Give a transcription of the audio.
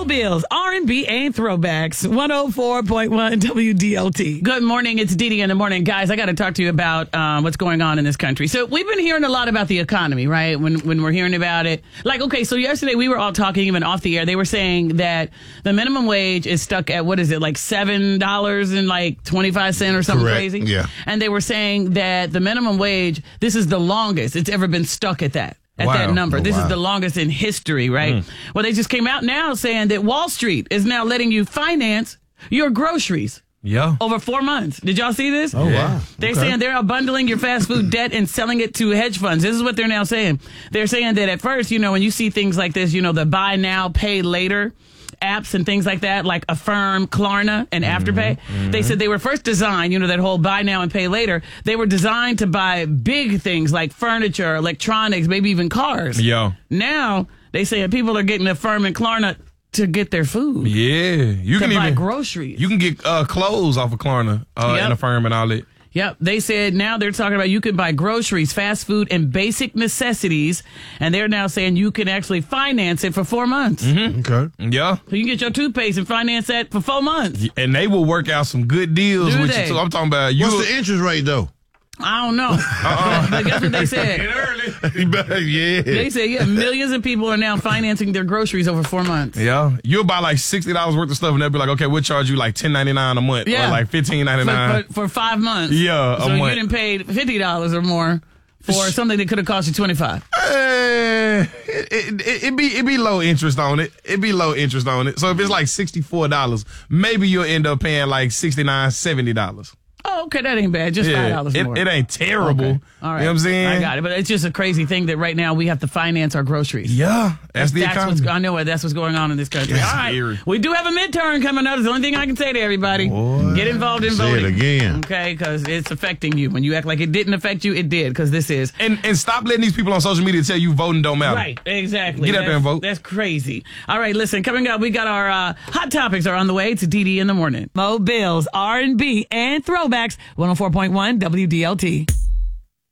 Mobiles, R&B, and throwbacks. 104.1 WDLT. Good morning. It's Dee Dee in the morning. Guys, I got to talk to you about what's going on in this country. So we've been hearing a lot about the economy, right? When we're hearing about it. Like, okay, so yesterday we were all talking, even off the air. They were saying that the minimum wage is stuck at, what is it, like $7.25 or something crazy? Yeah. And they were saying that the minimum wage, this is the longest it's ever been stuck at that. That number. This is the longest in history, right? Well, they just came out now saying that Wall Street is now letting you finance your groceries. Yeah. Over 4 months. Did y'all see this? Oh, wow. They're saying they're bundling your fast food debt and selling it to hedge funds. This is what they're now saying. They're saying that at first, when you see things like this, the buy now, pay later apps and things like that, like Affirm, Klarna, and Afterpay. They said they were first designed, that whole buy now and pay later. They were designed to buy big things like furniture, electronics, maybe even cars. Yeah. Now, they say people are getting Affirm and Klarna to get their food. Yeah. You to can buy even groceries. You can get clothes off of Klarna and Affirm and all that. Yep. They said now they're talking about you can buy groceries, fast food, and basic necessities. And they're now saying you can actually finance it for 4 months. Okay. Yeah. So you can get your toothpaste and finance that for 4 months. And they will work out some good deals with you too. I'm talking about you. What's the interest rate, though? I don't know. But guess what they said? Yeah. They said, millions of people are now financing their groceries over 4 months. Yeah. You'll buy like $60 worth of stuff and they'll be like, okay, we'll charge you like $10.99 a month or like $15.99. For 5 months. Yeah, so a month. you didn't pay $50 or more for something that could have cost you $25. It'd be low interest on it. It'd be low interest on it. So if it's like $64, maybe you'll end up paying like $69, $70. Oh, okay, that ain't bad. Just $5 more. It ain't terrible. Okay. All right. You know what I'm saying? I got it. But it's just a crazy thing that right now we have to finance our groceries. Yeah. That's the economy. I know that's what's going on in this country. It's all right. scary. We do have a midterm coming up. It's the only thing I can say to everybody. Boy. Get involved in Say voting. it again. Okay, because it's affecting you. When you act like it didn't affect you, it did, because this is. And stop letting these people on social media tell you voting don't matter. Right, exactly. Get out there and vote. That's crazy. All right, listen, coming up, we got our Hot Topics are on the way. It's Dee Dee in the morning. Mobiles, R&B, and throwbacks. 104.1 WDLT.